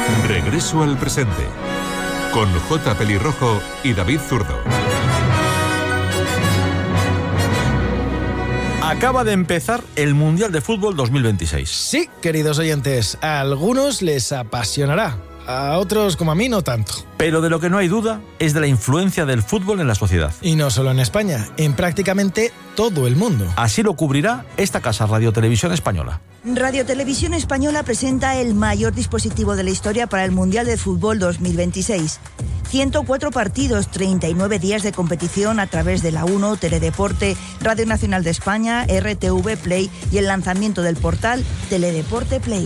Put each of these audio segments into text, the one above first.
Regreso al presente, con J. Pelirrojo y David Zurdo. Acaba de empezar el Mundial de Fútbol 2026. Sí, queridos oyentes, a algunos les apasionará, a otros como a mí no tanto. Pero de lo que no hay duda es de la influencia del fútbol en la sociedad. Y no solo en España, en prácticamente todo el mundo. Así lo cubrirá esta casa Radio Televisión Española. Radio Televisión Española presenta el mayor dispositivo de la historia para el Mundial de Fútbol 2026. 104 partidos, 39 días de competición a través de la 1, Teledeporte, Radio Nacional de España, RTV Play y el lanzamiento del portal Teledeporte Play.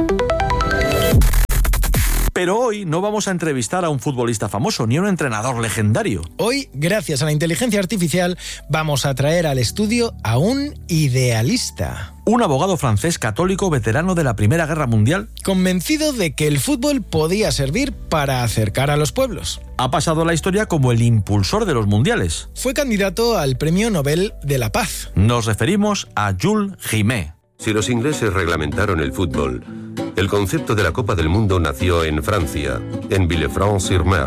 Pero hoy no vamos a entrevistar a un futbolista famoso ni a un entrenador legendario. Hoy, gracias a la inteligencia artificial, vamos a traer al estudio a un idealista. Un abogado francés católico veterano de la Primera Guerra Mundial, convencido de que el fútbol podía servir para acercar a los pueblos. Ha pasado a la historia como el impulsor de los mundiales. Fue candidato al Premio Nobel de la Paz. Nos referimos a Jules Rimet. Si los ingleses reglamentaron el fútbol, el concepto de la Copa del Mundo nació en Francia, en Villefranche-sur-Mer.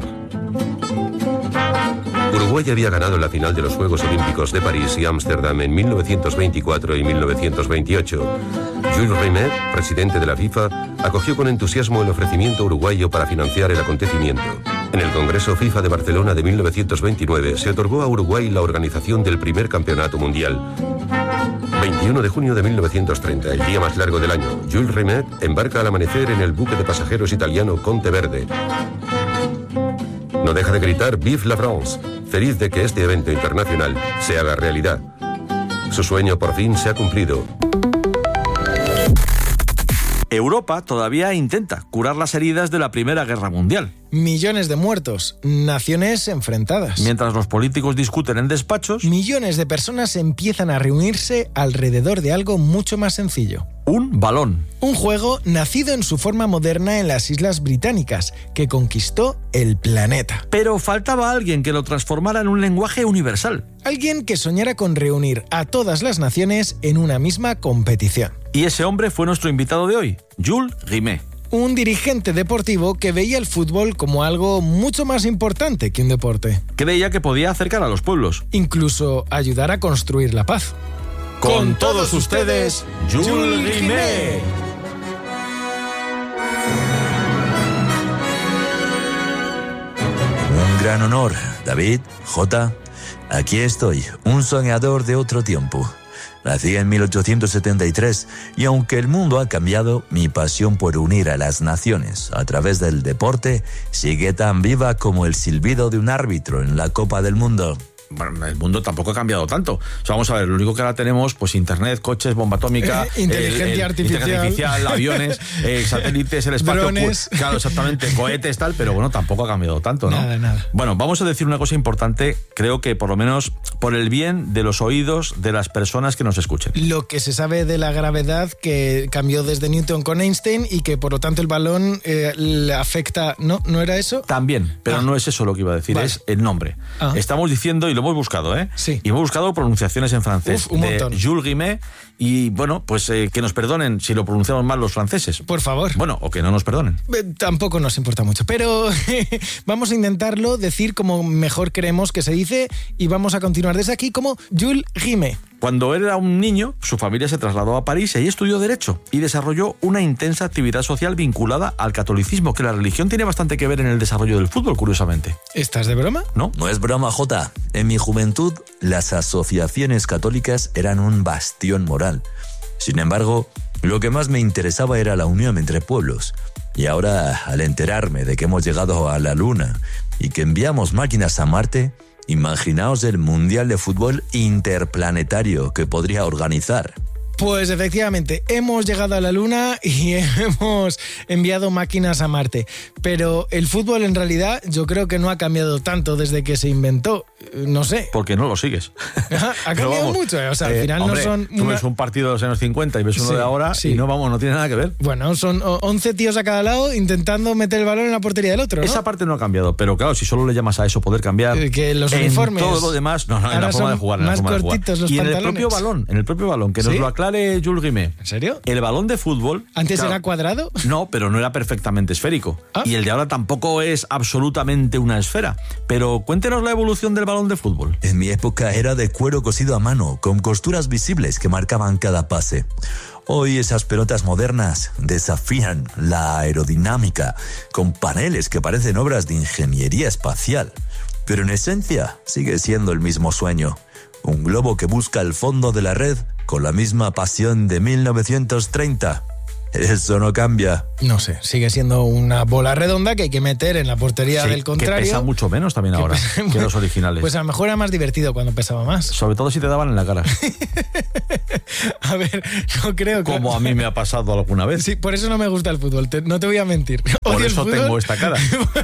Uruguay había ganado la final de los Juegos Olímpicos de París y Ámsterdam en 1924 y 1928. Jules Rimet, presidente de la FIFA, acogió con entusiasmo el ofrecimiento uruguayo para financiar el acontecimiento. En el Congreso FIFA de Barcelona de 1929 se otorgó a Uruguay la organización del primer campeonato mundial. 21 de junio de 1930, el día más largo del año, Jules Rimet embarca al amanecer en el buque de pasajeros italiano Conte Verde. No deja de gritar «Vive la France», feliz de que este evento internacional se haga realidad. Su sueño por fin se ha cumplido. Europa todavía intenta curar las heridas de la Primera Guerra Mundial. Millones de muertos, naciones enfrentadas. Mientras los políticos discuten en despachos, millones de personas empiezan a reunirse alrededor de algo mucho más sencillo. Un balón. Un juego nacido en su forma moderna en las Islas Británicas, que conquistó el planeta. Pero faltaba alguien que lo transformara en un lenguaje universal. Alguien que soñara con reunir a todas las naciones en una misma competición. Y ese hombre fue nuestro invitado de hoy, Jules Rimet. Un dirigente deportivo que veía el fútbol como algo mucho más importante que un deporte. Creía que podía acercar a los pueblos. Incluso ayudar a construir la paz. Con todos ustedes, Jules Rimet. Un gran honor, David, J. Aquí estoy, un soñador de otro tiempo. Nací en 1873 y aunque el mundo ha cambiado, mi pasión por unir a las naciones a través del deporte sigue tan viva como el silbido de un árbitro en la Copa del Mundo. Bueno, el mundo tampoco ha cambiado tanto. O sea, vamos a ver, lo único que ahora tenemos, pues internet, coches, bomba atómica, inteligencia artificial, aviones, satélites, el espacio, drones. Claro, exactamente, cohetes, tal, pero bueno, tampoco ha cambiado tanto, ¿no? Nada. Bueno, vamos a decir una cosa importante, creo que por lo menos por el bien de los oídos de las personas que nos escuchen. Lo que se sabe de la gravedad que cambió desde Newton con Einstein y que por lo tanto el balón le afecta, ¿no era eso? También, pero no es eso lo que iba a decir, vale. Es el nombre. Estamos diciendo, y lo hemos buscado, Sí. Y hemos buscado pronunciaciones en francés. Un montón. De Jules Rimet. Y bueno, pues que nos perdonen si lo pronunciamos mal los franceses. Por favor. Bueno, o que no nos perdonen. Tampoco nos importa mucho, pero vamos a intentarlo decir como mejor creemos que se dice y vamos a continuar desde aquí como Jules Rimet. Cuando él era un niño, su familia se trasladó a París y ahí estudió Derecho y desarrolló una intensa actividad social vinculada al catolicismo, que la religión tiene bastante que ver en el desarrollo del fútbol, curiosamente. ¿Estás de broma? No. No es broma, Jota. En mi juventud, las asociaciones católicas eran un bastión moral. Sin embargo, lo que más me interesaba era la unión entre pueblos. Y ahora, al enterarme de que hemos llegado a la Luna y que enviamos máquinas a Marte, imaginaos el Mundial de Fútbol interplanetario que podría organizar. Pues efectivamente, hemos llegado a la Luna y hemos enviado máquinas a Marte. Pero el fútbol en realidad yo creo que no ha cambiado tanto desde que se inventó. No sé. Porque no lo sigues. Ha cambiado mucho. O sea, al final hombre, no son... Tú ves un partido de los años 50 y ves uno de ahora y no tiene nada que ver. Bueno, son 11 tíos a cada lado intentando meter el balón en la portería del otro, ¿no? Esa parte no ha cambiado, pero claro, si solo le llamas a eso poder cambiar... Que los uniformes... En todo lo demás, no, en la forma de jugar. Más cortitos los pantalones. Y en el propio balón, que nos lo aclara aclare Jules Rimet. ¿En serio? El balón de fútbol... ¿Antes claro, era cuadrado? No, pero no era perfectamente esférico. Ah. Y el de ahora tampoco es absolutamente una esfera. Pero cuéntenos la evolución del balón de fútbol. En mi época era de cuero cosido a mano, con costuras visibles que marcaban cada pase. Hoy esas pelotas modernas desafían la aerodinámica, con paneles que parecen obras de ingeniería espacial. Pero en esencia sigue siendo el mismo sueño. Un globo que busca el fondo de la red con la misma pasión de 1930. Eso no cambia. No sé, sigue siendo una bola redonda que hay que meter en la portería Sí, del contrario. que pesa mucho menos también ahora que los originales. Pues a lo mejor era más divertido cuando pesaba más. Sobre todo si te daban en la cara. A ver, no creo que... Como a mí me ha pasado alguna vez. Sí, por eso no me gusta el fútbol, no te voy a mentir. Por Odio el eso fútbol. tengo esta cara.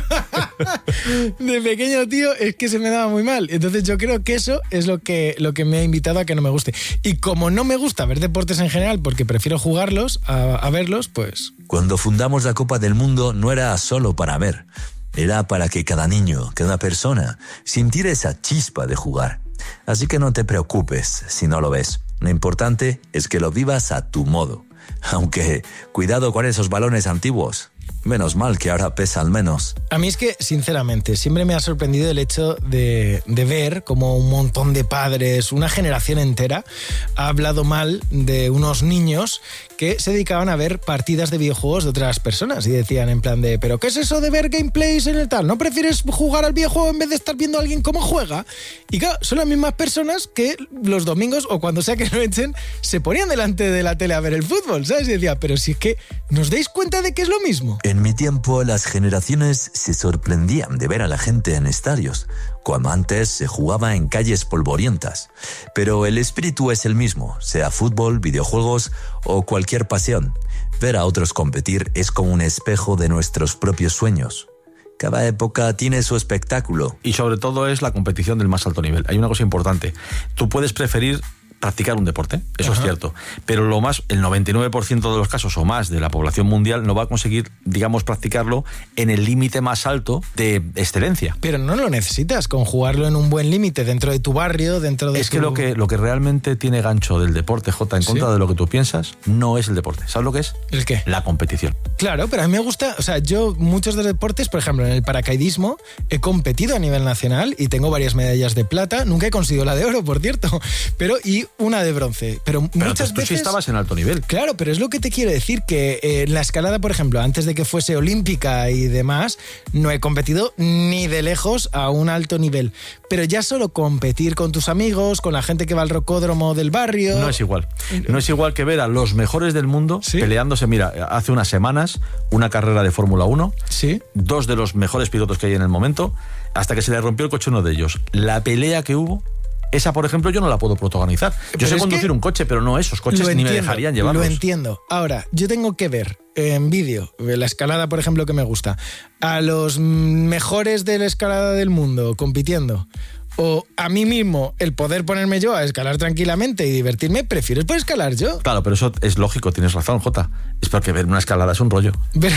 De pequeño, tío, es que se me daba muy mal. Entonces yo creo que eso es lo que me ha invitado a que no me guste. Y como no me gusta ver deportes en general, porque prefiero jugarlos a verlos, pues... Cuando fundamos la Copa del Mundo no era solo para ver. Era para que cada niño, cada persona, sintiera esa chispa de jugar. Así que no te preocupes si no lo ves. Lo importante es que lo vivas a tu modo. Aunque, cuidado con esos balones antiguos. Menos mal que ahora pesan menos. A mí es que, sinceramente, siempre me ha sorprendido el hecho de ver como un montón de padres, una generación entera, ha hablado mal de unos niños que se dedicaban a ver partidas de videojuegos de otras personas y decían en plan de, ¿pero qué es eso de ver gameplays en el tal? ¿No prefieres jugar al videojuego en vez de estar viendo a alguien cómo juega? Y claro, son las mismas personas que los domingos o cuando sea que lo echen se ponían delante de la tele a ver el fútbol, ¿sabes? Y decía, pero si es que ¿nos dais cuenta de que es lo mismo? En mi tiempo, las generaciones se sorprendían de ver a la gente en estadios, cuando antes se jugaba en calles polvorientas. Pero el espíritu es el mismo, sea fútbol, videojuegos o cualquier pasión. Ver a otros competir es como un espejo de nuestros propios sueños. Cada época tiene su espectáculo. Y sobre todo es la competición del más alto nivel. Hay una cosa importante. Tú puedes preferir practicar un deporte, eso es cierto, pero el 99% de los casos o más de la población mundial no va a conseguir, digamos, practicarlo en el límite más alto de excelencia. Pero no lo necesitas, con jugarlo en un buen límite dentro de tu barrio, dentro de Es que lo que realmente tiene gancho del deporte, Jota, en contra de lo que tú piensas, no es el deporte. ¿Sabes lo que es? ¿El qué? La competición. Claro, pero a mí me gusta, o sea, yo muchos de los deportes, por ejemplo, en el paracaidismo, he competido a nivel nacional y tengo varias medallas de plata, nunca he conseguido la de oro, por cierto, pero y una de bronce. Pero muchas tú veces... sí estabas en alto nivel. Claro, pero es lo que te quiero decir, que la escalada, por ejemplo, antes de que fuese olímpica y demás, no he competido ni de lejos a un alto nivel. Pero ya solo competir con tus amigos, con la gente que va al rocódromo del barrio... No es igual. No es igual que ver a los mejores del mundo peleándose. Mira, hace unas semanas, una carrera de Fórmula 1, dos de los mejores pilotos que hay en el momento, hasta que se le rompió el coche a uno de ellos. La pelea que hubo... Esa, por ejemplo, yo no la puedo protagonizar. Yo sé conducir un coche, pero no esos coches ni me dejarían llevarlos. Lo entiendo. Ahora, yo tengo que ver en vídeo, la escalada, por ejemplo, que me gusta, a los mejores de la escalada del mundo compitiendo, o a mí mismo el poder ponerme yo a escalar tranquilamente y divertirme, prefiero poder escalar yo. Claro, pero eso es lógico, tienes razón, Jota. Es porque ver una escalada es un rollo.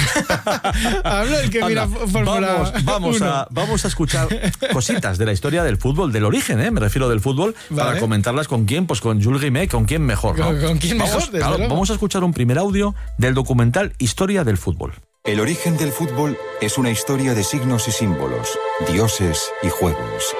Hablo el que mira Fórmula 1. Vamos a escuchar cositas de la historia del fútbol, del origen, me refiero del fútbol, para comentarlas con quién, pues con Jules Rimet, con quién mejor, ¿no? ¿Con quién mejor? Vamos a escuchar un primer audio del documental Historia del Fútbol. El origen del fútbol es una historia de signos y símbolos, dioses y juegos.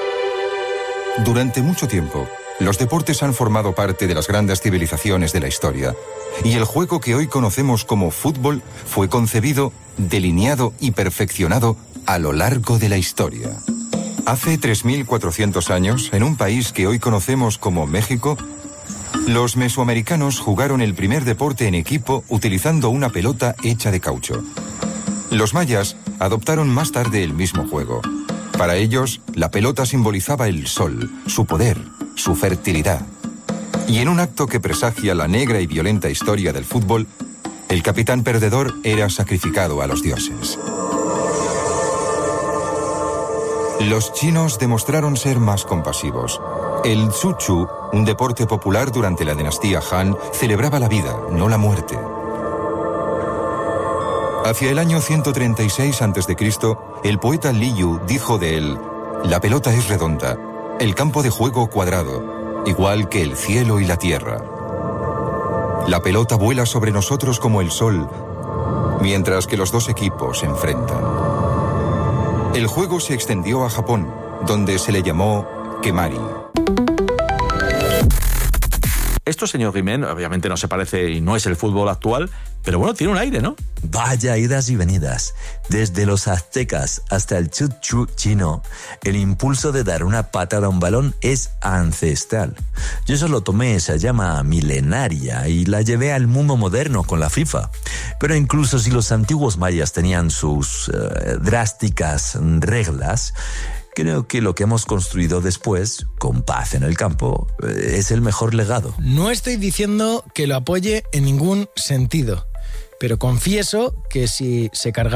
Durante mucho tiempo, los deportes han formado parte de las grandes civilizaciones de la historia, y el juego que hoy conocemos como fútbol fue concebido, delineado y perfeccionado a lo largo de la historia. Hace 3.400 años, en un país que hoy conocemos como México, los mesoamericanos jugaron el primer deporte en equipo utilizando una pelota hecha de caucho. Los mayas adoptaron más tarde el mismo juego. Para ellos, la pelota simbolizaba el sol, su poder, su fertilidad. Y en un acto que presagia la negra y violenta historia del fútbol, el capitán perdedor era sacrificado a los dioses. Los chinos demostraron ser más compasivos. El Tzu-Chu, un deporte popular durante la dinastía Han, celebraba la vida, no la muerte. Hacia el año 136 a.C., el poeta Li Yu dijo de él: la pelota es redonda, el campo de juego cuadrado, igual que el cielo y la tierra. La pelota vuela sobre nosotros como el sol, mientras que los dos equipos se enfrentan. El juego se extendió a Japón, donde se le llamó Kemari. Esto, señor Guimén, obviamente no se parece y no es el fútbol actual, pero bueno, tiene un aire, ¿no? Vaya idas y venidas. Desde los aztecas hasta el chuchu chino, el impulso de dar una patada a un balón es ancestral. Yo solo tomé esa llama milenaria y la llevé al mundo moderno con la FIFA. Pero incluso si los antiguos mayas tenían sus drásticas reglas, creo que lo que hemos construido después, con paz en el campo, es el mejor legado. No estoy diciendo que lo apoye en ningún sentido, pero confieso que si se carga